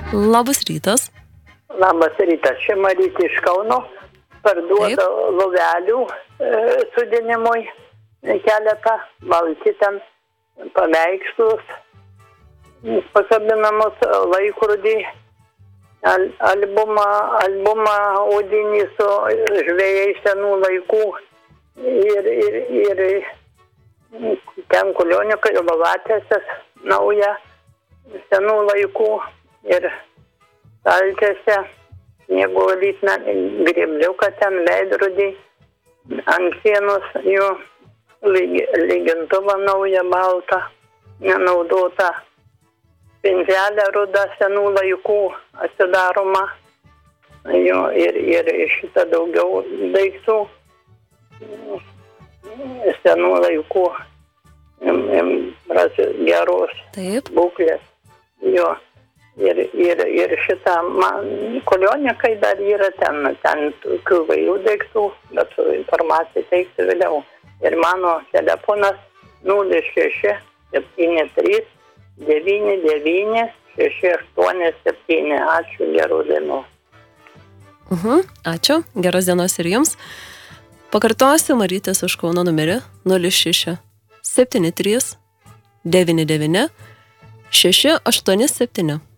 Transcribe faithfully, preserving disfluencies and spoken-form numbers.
Labas rytas. Labas rytas. Čia Marytė iš Kauno. Parduoda lovelių e, sudinimui keletą, balti ten paveikslus, pakabinamus laikrodį, al, albumą, albumą odinį su žvejais senų laikų ir, ir, ir ten kulioniukai, lovatėsės nauja senų laikų ir staltiesė. Sniego lytna, grėbliuką ten, veidrodį, ant sienos jų lygintuvą naują baltą, nenaudotą, pinzelę rudą senų laikų atsidaromą, jo, ir, ir šitą daugiau daiktų senų laikų geros Taip. būklės. Jo. Ir, ir, ir šitą, man, kulionikai dar yra ten, ten tokių vairių daiktų, bet informaciją teiksiu vėliau. Ir mano telefonas nulis šeši septyni trys devyni devyni šeši aštuoni septyni. Ačiū, gerų dienų. Uh-huh. Ačiū, geros dienos ir jums. Pakartosiu Marytės iš Kauno numerį nulis šeši septyni trys devyni devyni šeši aštuoni septyni.